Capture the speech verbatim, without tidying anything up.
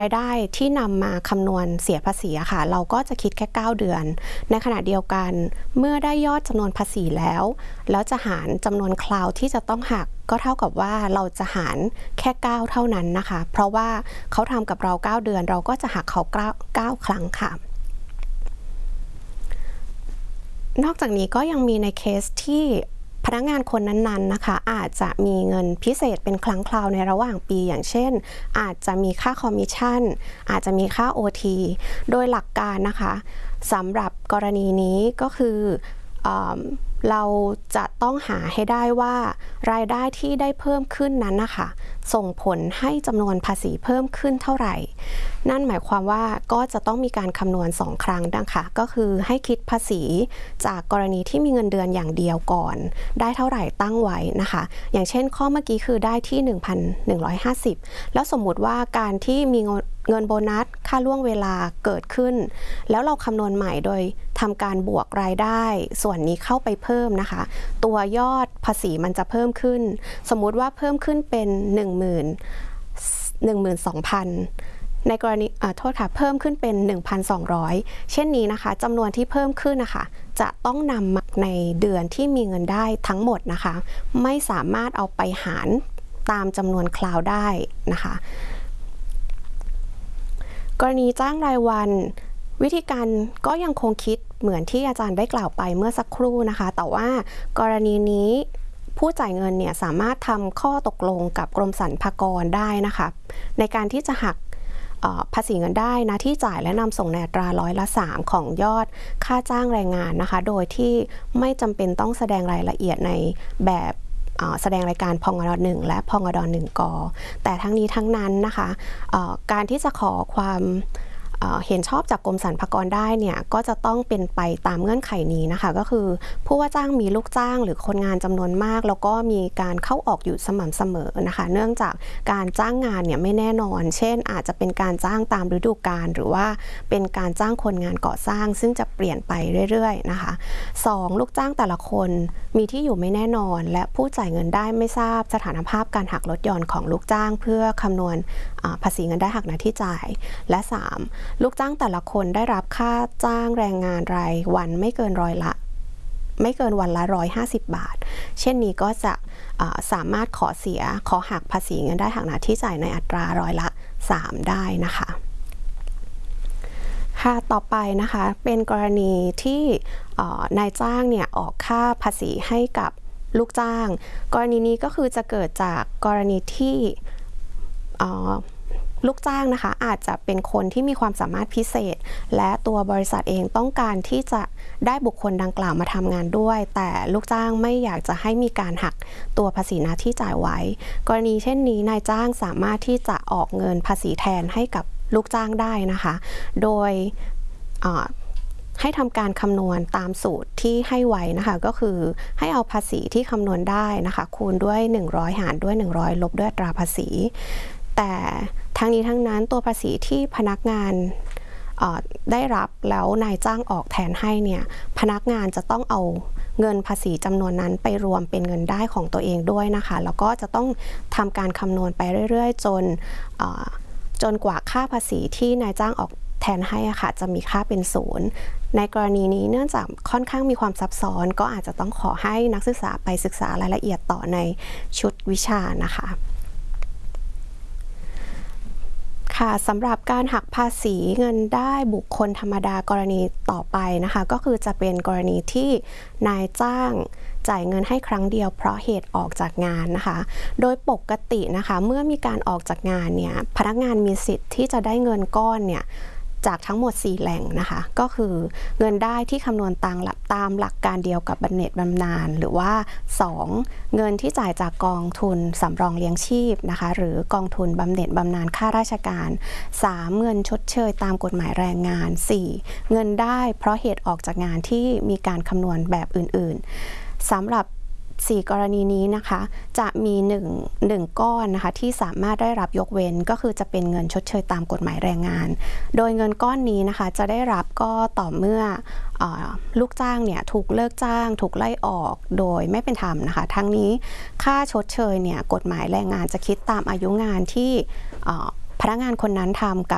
รายได้ที่นำมาคำนวณเสียภาษีอะค่ะเราก็จะคิดแค่เก้าเดือนในขณะเดียวกันเมื่อได้ยอดจำนวนภาษีแล้วแล้วจะหารจำนวนคราวที่จะต้องหักก็เท่ากับว่าเราจะหารแค่เก้าเท่านั้นนะคะเพราะว่าเขาทำกับเราเก้าเดือนเราก็จะหักเขาเก้าครั้งค่ะนอกจากนี้ก็ยังมีในเคสที่พนักงานคนนั้นๆนะคะอาจจะมีเงินพิเศษเป็นครั้งคราวในระหว่างปีอย่างเช่นอาจจะมีค่าคอมมิชชั่นอาจจะมีค่า โอ ที โดยหลักการนะคะสำหรับกรณีนี้ก็คือเอ่อเราจะต้องหาให้ได้ว่ารายได้ที่ได้เพิ่มขึ้นนั้นนะคะส่งผลให้จำนวนภาษีเพิ่มขึ้นเท่าไหร่นั่นหมายความว่าก็จะต้องมีการคำนวณสองครั้งนะคะก็คือให้คิดภาษีจากกรณีที่มีเงินเดือนอย่างเดียวก่อนได้เท่าไหร่ตั้งไว้นะคะอย่างเช่นข้อเมื่อกี้คือได้ที่ หนึ่งพันหนึ่งร้อยห้าสิบ แล้วสมมุติว่าการที่มีเงินโบนัสค่าล่วงเวลาเกิดขึ้นแล้วเราคำนวณใหม่โดยทำการบวกรายได้ส่วนนี้เข้าไปเพิ่มนะคะตัวยอดภาษีมันจะเพิ่มขึ้นสมมุติว่าเพิ่มขึ้นเป็น หนึ่งหมื่น หนึ่งหมื่นสองพัน ในกรณีโทษค่ะเพิ่มขึ้นเป็น หนึ่งพันสองร้อย เช่นนี้นะคะจำนวนที่เพิ่มขึ้นนะคะจะต้องนำมาในเดือนที่มีเงินได้ทั้งหมดนะคะไม่สามารถเอาไปหารตามจำนวนคราวได้นะคะกรณีจ้างรายวันวิธีการก็ยังคงคิดเหมือนที่อาจารย์ได้กล่าวไปเมื่อสักครู่นะคะแต่ว่ากรณีนี้ผู้จ่ายเงินเนี่ยสามารถทำข้อตกลงกับกรมสรรพากรได้นะคะในการที่จะหักภาษีเงินได้นะที่จ่ายและนำส่งในอัตราร้อยละสามของยอดค่าจ้างแรงงานนะคะโดยที่ไม่จำเป็นต้องแสดงรายละเอียดในแบบแสดงรายการพงด.หนึ่งและพงด.หนึ่งกแต่ทั้งนี้ทั้งนั้นนะคะการที่จะขอความเห็นชอบจากกรมสรรพากรได้เนี่ยก็จะต้องเป็นไปตามเงื่อนไขนี้นะคะก็คือผู้ว่าจ้างมีลูกจ้างหรือคนงานจำนวนมากแล้วก็มีการเข้าออกอยู่สม่ำเสมอนะคะเนื่องจากการจ้างงานเนี่ยไม่แน่นอนเช่นอาจจะเป็นการจ้างตามฤดูกาลหรือว่าเป็นการจ้างคนงานก่อสร้างซึ่งจะเปลี่ยนไปเรื่อยๆนะคะสองลูกจ้างแต่ละคนมีที่อยู่ไม่แน่นอนและผู้จ่ายเงินได้ไม่ทราบสถานภาพการหักลดหย่อนของลูกจ้างเพื่อคำนวณภาษีเงินได้หักหน้าที่จ่ายและสามลูกจ้างแต่ละคนได้รับค่าจ้างแรงงานรายวันไม่เกินร้อยละไม่เกินวันละหนึ่งร้อยห้าสิบบาทเช่นนี้ก็จะสามารถขอเสียขอหักภาษีเงินได้หักหน้าที่จ่ายในอัตราร้อยละสามได้นะคะค่ะต่อไปนะคะเป็นกรณีที่นายจ้างเนี่ยออกค่าภาษีให้กับลูกจ้างกรณีนี้ก็คือจะเกิดจากกรณีที่ลูกจ้างนะคะอาจจะเป็นคนที่มีความสามารถพิเศษและตัวบริษัทเองต้องการที่จะได้บุคคลดังกล่าวมาทำงานด้วยแต่ลูกจ้างไม่อยากจะให้มีการหักตัวภาษีหน้าที่จ่ายไว้กรณีเช่นนี้นายจ้างสามารถที่จะออกเงินภาษีแทนให้กับลูกจ้างได้นะคะโดยให้ทำการคำนวณตามสูตรที่ให้ไว้นะคะก็คือให้เอาภาษีที่คำนวณได้นะคะคูณด้วยหนึ่งร้อยหารด้วยหนึ่งร้อยลบด้วยอัตราภาษีแต่ทั้งนี้ทั้งนั้นตัวภาษีที่พนักงานได้รับแล้วนายจ้างออกแทนให้เนี่ยพนักงานจะต้องเอาเงินภาษีจำนวนนั้นไปรวมเป็นเงินได้ของตัวเองด้วยนะคะแล้วก็จะต้องทำการคำนวณไปเรื่อยๆจนจนกว่าค่าภาษีที่นายจ้างออกแทนให้ค่ะจะมีค่าเป็นศูนย์ในกรณีนี้เนื่องจากค่อนข้างมีความซับซ้อนก็อาจจะต้องขอให้นักศึกษาไปศึกษารายละเอียดต่อในชุดวิชานะคะค่ะสำหรับการหักภาษีเงินได้บุคคลธรรมดากรณีต่อไปนะคะก็คือจะเป็นกรณีที่นายจ้างจ่ายเงินให้ครั้งเดียวเพราะเหตุออกจากงานนะคะโดยปกตินะคะเมื่อมีการออกจากงานเนี่ยพนักงานมีสิทธิ์ที่จะได้เงินก้อนเนี่ยจากทั้งหมดสี่แหล่งนะคะก็คือเงินได้ที่คำนวณตามหลักตามหลักการเดียวกับบำเหน็จบำนาญหรือว่าสองเงินที่จ่ายจากกองทุนสำรองเลี้ยงชีพนะคะหรือกองทุนบำเหน็จบำนาญข้าราชการสามเงินชดเชยตามกฎหมายแรงงานสี่เงินได้เพราะเหตุออกจากงานที่มีการคำนวณแบบอื่นๆสำหรับสี่กรณีนี้นะคะจะมีหนึ่ง หนึ่งก้อนนะคะที่สามารถได้รับยกเว้นก็คือจะเป็นเงินชดเชยตามกฎหมายแรงงานโดยเงินก้อนนี้นะคะจะได้รับก็ต่อเมื่อเอ่อลูกจ้างเนี่ยถูกเลิกจ้างถูกไล่ออกโดยไม่เป็นธรรมนะคะทั้งนี้ค่าชดเชยเนี่ยกฎหมายแรงงานจะคิดตามอายุงานที่พนักงานคนนั้นทำกับ